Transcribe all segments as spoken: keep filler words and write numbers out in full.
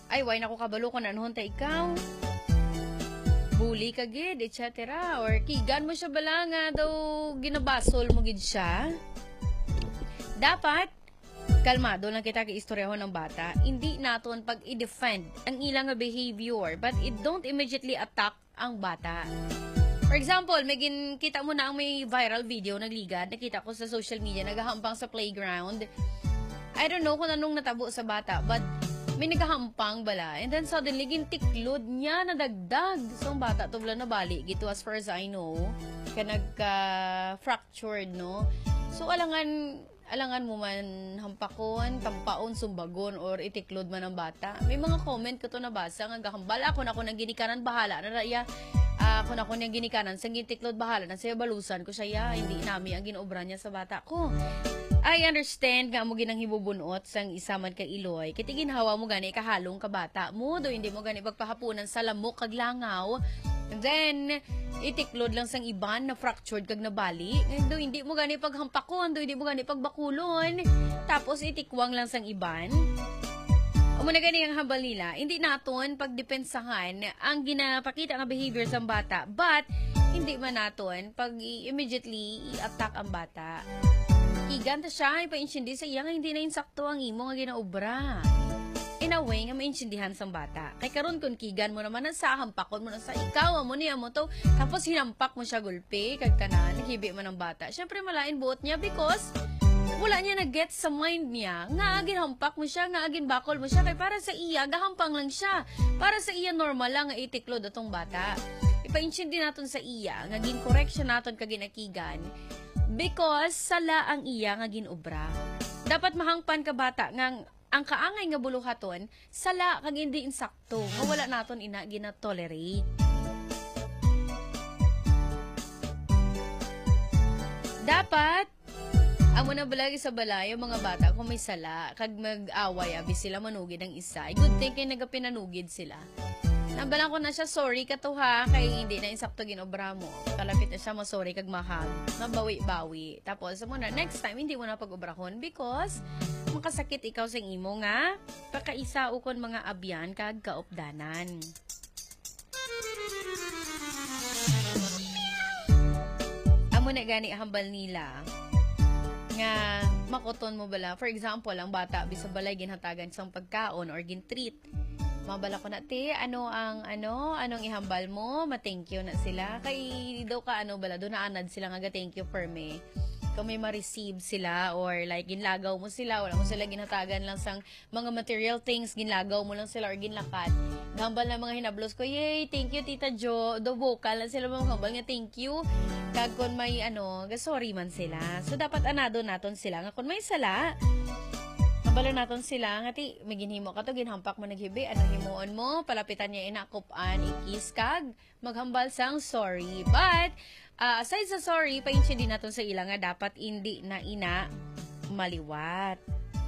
Ay, why na ko kabalo ko na noon ta ikaw. Bully ka gid, et cetera. Or kigan mo siya bala nga daw ginabasol mo gid siya. Dapat, kalmado lang kita kay-istoryahon ng bata. Hindi naton pag i-defend ang ilang behavior, but it don't immediately attack ang bata. For example, may gin, kita mo na ang may viral video nagligad, nakita ko sa social media, nagahampang sa playground. I don't know kung anong natabo sa bata, but may nagahampang bala. And then suddenly, gintiklod niya na dagdag. So, ang bata to bala na bali. Gito as far as I know, ka nagka-fractured, no? So, alangan, alangan mo man hampakon, tampaon, sumbagon, or itiklod man ang bata. May mga comment ko to nabasa, nga gahambal ako na ako nang ginikanan, bahala na raya. Uh, kung ako nang ginikanan, sang gintiklod, bahala na siya, balusan ko siya, hindi nami ang ginobra niya sa bata ko. I understand nga mo ginang hibubunot sang isaman ka iloy. Kiti ginhawa mo gani kahalong ka bata mo, do hindi mo gani pagpahapunan sa lamok kag langaw. And then itiklod lang sang iban na fractured kag nabali. And do hindi mo gani paghampakon, do hindi mo gani pagbakulon. Tapos itikwang lang sang iban. Amo na gani ang hambal nila, hindi naton pagdepensahan ang ginapakita nga behavior sa bata, but hindi man naton pag immediately i-attack ang bata. Iganta siya, ipa-insyindi sa iya nga hindi na insakto ang imo nga ginaobra. In a way nga mainsyindihan sa bata. Kay karon kun kigan mo naman sa hampakon mo na sa ikaw mo niya mo to, tapos hinampak mo siya gulpi kag tanan, hibi man ang bata. Syempre malain buot niya because wala niya na-get sa mind niya nga agin hampak mo siya, nga agin bakol mo siya. Kaya para sa iya, gahampang lang siya. Para sa iya, normal lang nga itiklod atong bata. Ipa-insyindi natin sa iya, nga gin-correction natin kaginakigan. Because sala ang iya nga ginobra. Dapat mahangpan ka bata nga ang kaangay nga buluhaton, sala kag hindi insakto. Nga wala naton ina gina-tolerate. Dapat amo na balagi sa balay, yung mga bata, kung may sala, kag mag-away, abi sila manugid ang isa. I good thing kay nagapinanugid sila. Nabalang ko na siya, sorry ka to ha, kay hindi na insakto ginobra mo. Kalapit na siya, mo sorry kag mahal. Nabawi-bawi. Tapos, mo na, next time, hindi mo na pag-obrahon because makasakit ikaw sa imo nga, pakaisa ukon mga abyan kag kaopdanan. Amo na gani hambal nila nga makoton mo bala. For example, ang bata bisa balay ginhatagan sang pagkaon or gintreat. Mabala ko na, te, ano ang ano, anong ihambal mo? Ma-thank you na sila. Kay daw ka ano bala, doon naanad sila nga thank you for me. Kung may ma-receive sila or like ginlagaw mo sila, wala mo sila ginhatagan lang sang mga material things, ginlagaw mo lang sila or ginlakat. Gambal na mga hinablos ko, yay, thank you Tita Jo. Do vocal lang sila mga hambal nga thank you. Kag kung may ano, sorry man sila. So dapat anado naton sila nga kung may sala. Kabalo naton sila nga ti may ginhimo ka to ginhampak mo naghibi, ano himuon mo, palapitan niya inakupan, ikis kag maghambal sang sorry. But uh, aside sa sorry, painsyindi naton sa ilang nga dapat hindi na ina maliwat.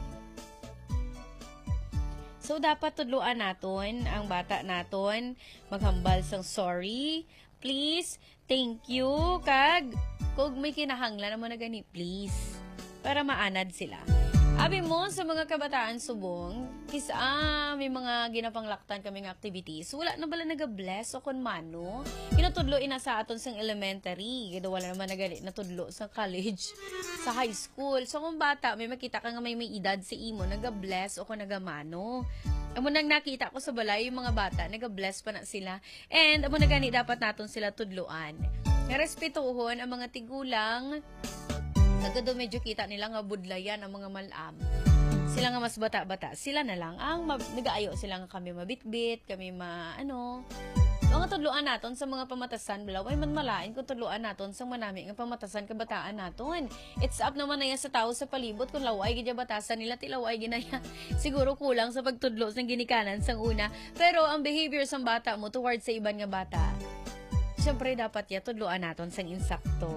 So, dapat tudluan naton ang bata naton, maghambal sang sorry, please, thank you, kag, kung may kinahanglan naman na gani, please, para maanad sila. Abi mo, sa mga kabataan subong, kisa ah, may mga ginapanglaktan kaming activities, wala na bala nag-bless o kun mano, kinatudlo ina sa aton sang elementary, kaya wala naman nag natudlo sa college, sa high school. So kung bata, may makita ka nga may may edad si imo, nag-bless o kung nag-mano. Amo nang nakita ko sa balay, yung mga bata, nag-bless pa na sila. And amo na gani dapat naton sila tudluan. Respetuhon ang mga tigulang, nagado medyo kita nila nga budlayan ang mga malam. Sila nga mas bata-bata, sila na lang ang nag-aayo sila nga kami mabitbit, kami ma ano. Mga tudluan naton sa mga pamatasan balaw ay man malain kung tudluan naton sa manami nga pamatasan kabataan naton. It's up naman na yan sa tao sa palibot kung laway gid batasan nila tilaway ginaya. Siguro kulang sa pagtudlo sa ginikanan sang una, pero ang behavior sang bata mo towards sa iban nga bata, syempre dapat ya tudluan naton sang insakto.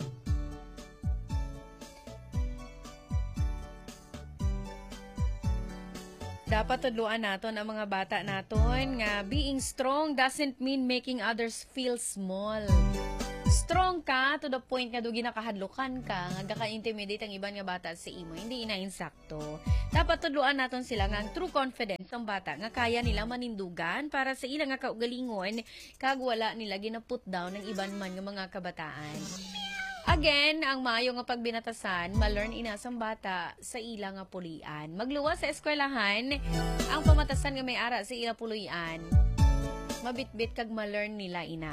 Dapat tudluan naton ang mga bata naton nga being strong doesn't mean making others feel small. Strong ka to the point nga do ginakahadlukan ka, nga gaka-intimidate ang iban nga bata sa imo, hindi ina insakto. Dapat tudluan naton sila nga ang true confidence sang bata nga kaya nila manindugan para sa ilang nga kaugalingon kag wala nila ginaput down ng iban man nga mga kabataan. Again, ang maayo nga pagbinatasan, ma-learn inasang bata sa ila nga pulian. Magluwas sa eskwelahan, ang pamatasan nga may ara sa ila pulian, mabitbit kag ma-learn nila ina.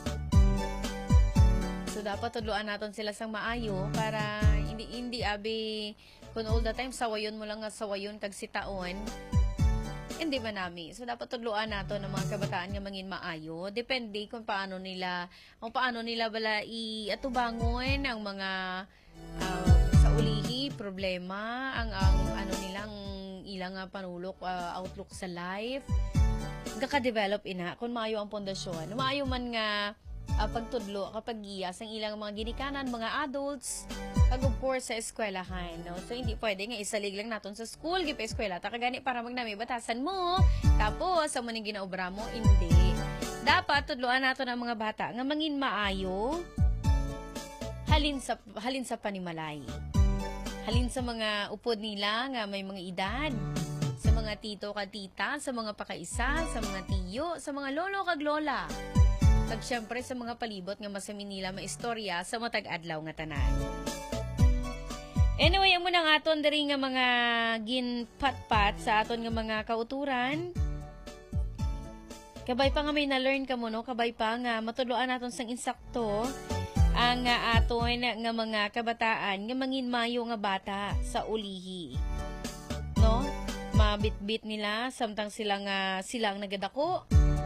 So, dapat tudloan naton sila sang maayo para hindi, hindi abi, kung all the time, sawayon mo lang nga sawayon kag sitaon, hindi man nami. So, dapat tudloan nato ng mga kabataan nga mangin maayo. Depende kung paano nila, kung paano nila bala i-atubangon ang mga uh, sa ulihi, problema, ang, ang ano nilang ilang uh, panulok, uh, outlook sa life. Gaka-develop ina, kung maayo ang pundasyon. Maayo man nga uh, pagtudlo, kapag giyas ang ilang mga ginikanan, mga adults, pag of course sa eskwelahan, no? So, hindi pwede nga isalig lang natin sa school, gipa eskwela, takagani para magnami batasan mo, tapos, sa maning ginaobra mo, hindi. Dapat, tudloan natin ang mga bata, nga mangin maayo, halin sa, halin sa panimalay. Halin sa mga upod nila, nga may mga edad, sa mga tito kag tita, sa mga pakaisa, sa mga tiyo, sa mga lolo kag lola. Kag syempre sa mga palibot nga masamin nila maistorya sa matag adlaw nga tanan. Anyway, amo nang aton diri nga mga ginpatpat sa aton nga mga kauturan. Kabay pa nga may na-learn ka mo, no? Kabay pa nga matudloan naton sang insakto ang nga aton nga mga kabataan nga mangin mayo nga bata sa ulihi. No? Mabitbit nila samtang sila nga silang nagadako.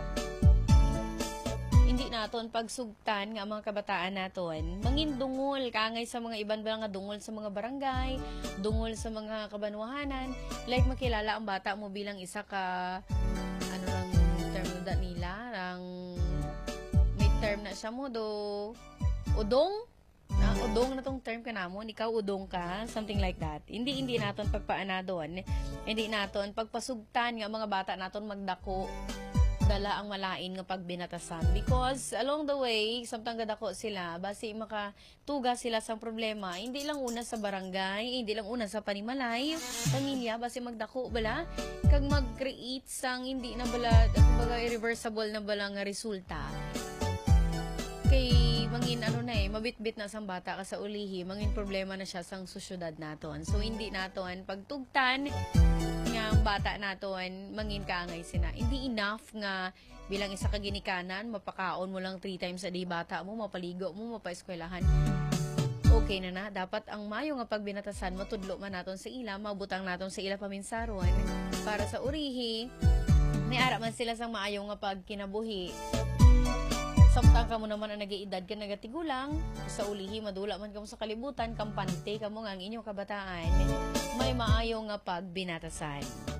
Hindi naton pagsugtan nga mga kabataan naton mangin dungol kaangay sa mga iban ba nga dungol sa mga barangay, dungol sa mga kabanwahanan, like makilala ang bata mo bilang isa ka ano lang term da nila, ang may term na siya mo do udong na udong na tong term ka namon, ikaw udong ka, something like that. Hindi hindi naton pagpaanadon, hindi naton pagpasugtan nga mga bata naton magdako dala ang malain nga pagbinatasan, because along the way samtang gadako sila basi makatuga sila sa problema, hindi lang una sa barangay, hindi lang una sa panimalay, pamilya, basi magdako bala kag mag-create sang hindi na bala kumbaga irreversible na bala nga resulta. Kay mangin ano na eh, mabitbit na sang bata ka sa ulihi, mangin problema na siya sang sosyudad naton. So hindi naton pagtugtan nga ang bata naton mangin kaangay sina. Hindi enough nga bilang isa ka ginikanan, mapakaon mo lang three times a day bata mo, mapaligo mo, mapaeskwelahan. Okay na na, dapat ang mayo nga pagbinatasan matudlo man naton sa ila, mabutang naton sa ila paminsaron para sa urihi may ara man sila sang maayo nga pagkinabuhi. Samtang ka mo naman ang nag-iedad ka nagatigulang, sa ulihi, madula man ka mo sa kalibutan, kampante ka mo nga ang inyong kabataan, may maayo nga pagbinatasan.